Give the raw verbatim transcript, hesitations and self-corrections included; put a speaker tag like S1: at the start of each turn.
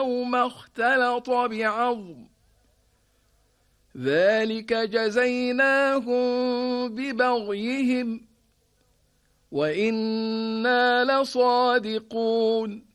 S1: أو ما اختلط بعظم ذلك جزيناهم ببغيهم وإنا لصادقون